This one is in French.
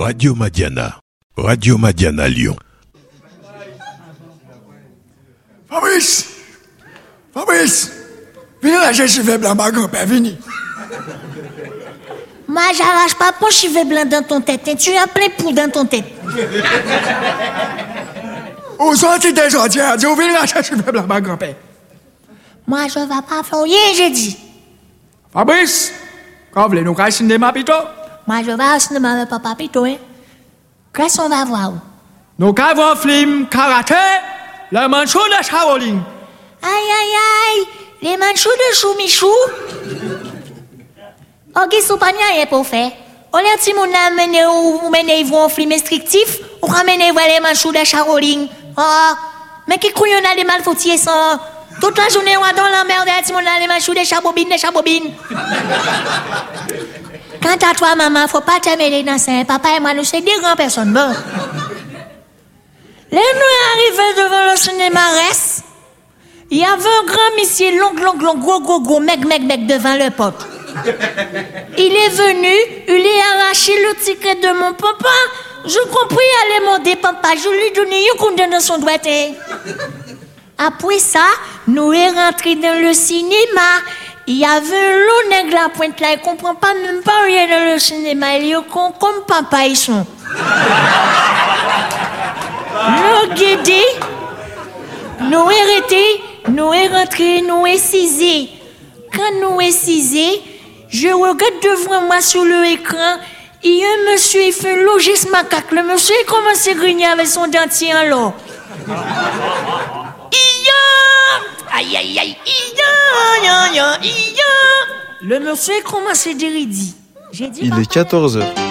Radio Madiana. Radio Madiana Lyon. Fabrice, viens là, j'ai cheveux blancs, ma grand-père, viens. Moi, j'arrache pas ton cheveu blanc dans ton tête. Tu as plein de poudre dans ton tête. Où sont-ils des aujourd'hui? Viens là, j'ai cheveux blancs, ma grand-père. Moi, je vais pas faire rien, j'ai dit. Fabrice, quand voulez-nous qu'à cinéma, plutôt? Moi, je vais au cinéma avec papa, plutôt, hein. Qu'est-ce qu'on va voir? Nous allons voir un film karaté, le manchou de Shaolin. Aïe, les manchous de chou-michou. Ok, sous pas rien pour faire. On a dit mon amené ou mener un film instructif, ou ramener voir les manchous de Shaolin. Ah, mais qui couillon a des malfautiers ça? Toute la journée, on a dans la merde, on a les manchous de chabobine. Quant à toi, maman, faut pas te mêler dans ça. Papa et moi, nous sommes des grandes personnes. Bon. Là, nous arrivons devant le cinéma reste. Il y avait un grand monsieur long, gros, mec devant le pote. Il est venu, il a arraché le ticket de mon papa. Je compris aller demander papa, je lui donnais un coup dans son doigté. Après ça, nous sommes rentrés dans le cinéma. Il y avait un long nègre à pointe là, il comprend pas même pas rien dans le cinéma. Il est comme papa ils sont. Le guidé, nous arrêtés, nous rentrés, nous essisés. Quand nous essisés, je regarde devant moi sur l'écran, il y a un monsieur, il fait un logis macaque. Le monsieur il commence à grigner avec son dentier en l'eau. Aïe, le monsieur commence à dire, il dit. Il est 14h.